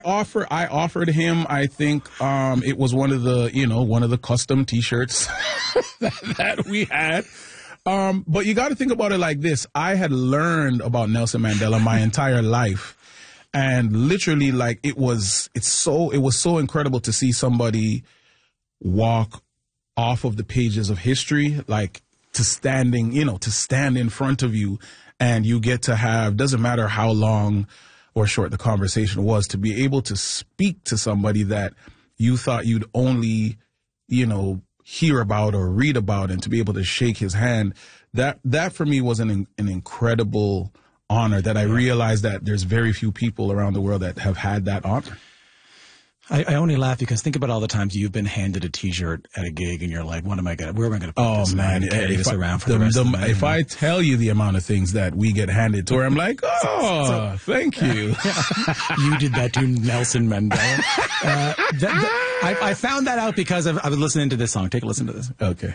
I offered him, I think it was one of the custom T-shirts that we had. But you got to think about it like this. I had learned about Nelson Mandela my entire life. And literally, like, it was so incredible to see somebody walk off of the pages of history, like to stand in front of you, and you get to have, doesn't matter how long or short the conversation was, to be able to speak to somebody that you thought you'd only, hear about or read about, and to be able to shake his hand, that for me was an incredible honor that I realized that there's very few people around the world that have had that honor. I only laugh because think about all the times you've been handed a T-shirt at a gig and you're like, where am I going to put this? Oh, man. Carry this around for the rest of the night. If I tell you the amount of things that we get handed to her, I'm like, thank you. You did that to Nelson Mandela. I found that out because I was listening to this song. Take a listen to this. Okay.